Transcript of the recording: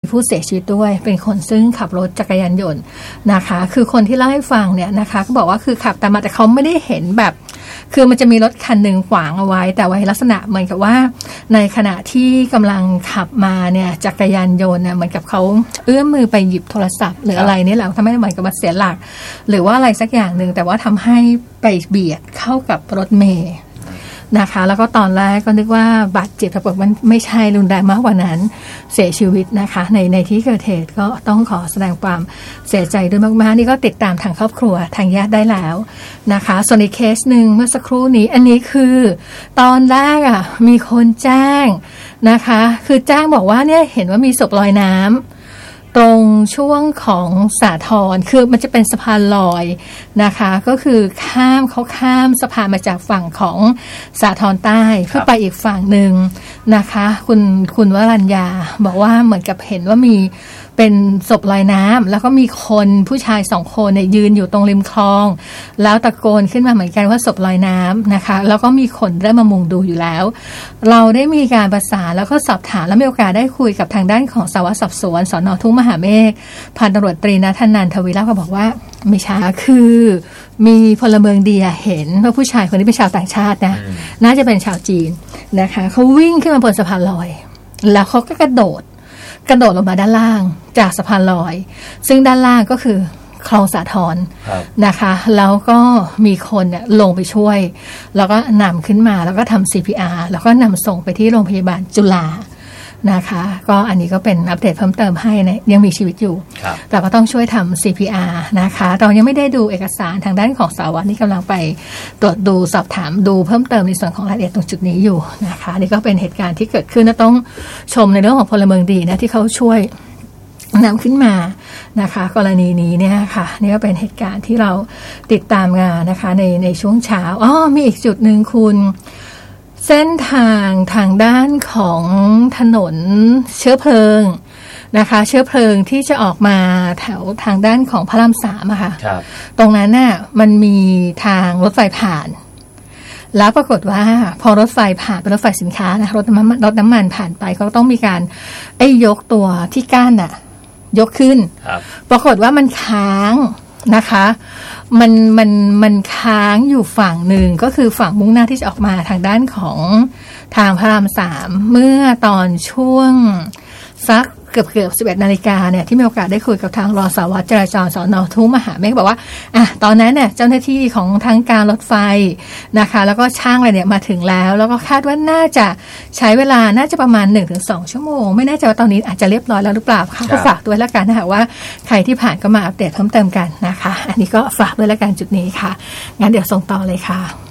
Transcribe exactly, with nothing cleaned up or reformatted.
ผู้เสียชีวิตด้วยเป็นคนซึ่งขับรถจักรยานยนต์นะคะคือคนที่เล่าให้ฟังเนี่ยนะคะก็บอกว่าคือขับตามมาแต่เขาไม่ได้เห็นแบบคือมันจะมีรถคันหนึ่งขวางเอาไว้แต่ว่าลักษณะเหมือนกับว่าในขณะที่กำลังขับมาเนี่ยจักรยานยนต์เนี่ยเหมือนกับเขาเอื้อมมือไปหยิบโทรศัพท์หรืออะไรนี่แหละทำให้เหมือนกับว่าเสียหลักหรือว่าอะไรสักอย่างหนึ่งแต่ว่าทำให้ไปเบียดเข้ากับรถเมล์นะคะแล้วก็ตอนแรกก็นึกว่าบาดเจ็บแต่มันไม่ใช่รุนแรงมากกว่านั้นเสียชีวิตนะคะในในที่เกิดเหตุก็ต้องขอแสดงความเสียใจด้วยมากๆนี่ก็ติดตามทางครอบครัวทางญาติได้แล้วนะคะส่วนอีกเคสหนึ่งเมื่อสักครู่นี้อันนี้คือตอนแรกอ่ะมีคนแจ้งนะคะคือแจ้งบอกว่าเนี่ยเห็นว่ามีศพลอยน้ำตรงช่วงของสาทรคือมันจะเป็นสะพานลอยนะคะก็คือข้ามเขาข้ามสะพานมาจากฝั่งของสาทรใต้เพื่อไปอีกฝั่งหนึ่งนะคะคุณคุณวรัญญาบอกว่าเหมือนกับเห็นว่ามีเป็นศพลอยน้ำแล้วก็มีคนผู้ชายสองคนเนี่ยยืนอยู่ตรงริมคลองแล้วตะโกนขึ้นมาเหมือนกันว่าศพลอยน้ำนะคะแล้วก็มีคนได้มามุงดูอยู่แล้วเราได้มีการประสานแล้วก็สอบถามและมีโอกาสได้คุยกับทางด้านของสารวัตรสอบสวนสน.ทุ่งมหาเมฆพันตำรวจตรีณัฐนันท์ทวีราชก็บอกว่าไม่ใช่คือมีพลเมืองดีเห็นว่าผู้ชายคนนี้เป็นชาวต่างชาตินะน่าจะเป็นชาวจีนนะคะเขาวิ่งขึ้นมาบนสะพานลอยแล้วเขาก็กระโดดกระโดดลงมาด้านล่างจากสะพานลอยซึ่งด้านล่างก็คือคลองสาทรนะคะแล้วก็มีคนเนี่ยลงไปช่วยแล้วก็นำขึ้นมาแล้วก็ทำ ซี พี อาร์ แล้วก็นำส่งไปที่โรงพยาบาลจุฬานะคะก็อันนี้ก็เป็นอัปเดตเพิ่มเติมให้นะยังมีชีวิตอยู่แต่ก็ต้องช่วยทำ ซี พี อาร์ นะคะเรายังไม่ได้ดูเอกสารทางด้านของสารวัตรนี่กำลังไปตรวจดูสอบถามดูเพิ่มเติมในส่วนของรายละเอียดตรงจุดนี้อยู่นะคะนี่ก็เป็นเหตุการณ์ที่เกิดขึ้นและต้องชมในเรื่องของพลเมืองดีนะที่เขาช่วยนำขึ้นมานะคะกรณีนี้เนี่ยค่ะนี่ก็เป็นเหตุการณ์ที่เราติดตามงานนะคะในในช่วงเช้าอ๋อมีอีกจุดหนึ่งคุณเส้นทางทางด้านของถนนเชื้อเพลิงนะคะเชื้อเพลิงที่จะออกมาแถวทางด้านของพระรามสามอะค่ะตรงนั้นน่ะมันมีทางรถไฟผ่านแล้วปรากฏว่าพอรถไฟผ่านเป็นรถไฟสินค้านะรถน้ำมันรถน้ำมันผ่านไปก็ต้องมีการไอ้ยกตัวที่ก้านน่ะยกขึ้นปรากฏว่ามันค้างนะคะมันมันมันค้างอยู่ฝั่งหนึ่งก็คือฝั่งมุ่งหน้าที่จะออกมาทางด้านของทางพระรามสามเมื่อตอนช่วงสักเกือบเกือบสิบเอ็ดนาฬิกาเนี่ยที่มีโอกาสได้คุยกับทางรองสารวัตรจราจรสน.ทุ่งมหาเมฆบอกว่าอ่ะตอนนั้นเนี่ยเจ้าหน้าที่ของทางการรถไฟนะคะแล้วก็ช่างอะไรเนี่ยมาถึงแล้วแล้วก็คาดว่าน่าจะใช้เวลาน่าจะประมาณ หนึ่งถึงสอง ชั่วโมงไม่แน่ใจว่าตอนนี้อาจจะเรียบร้อยแล้วหรือเปล่าค่ะก็ฝากด้วยแล้วกันนะคะว่าใครที่ผ่านก็มาอัปเดตเพิ่มเติมกันนะคะอันนี้ก็ฝากด้วยแล้วกันจุดนี้ค่ะงั้นเดี๋ยวส่งต่อเลยค่ะ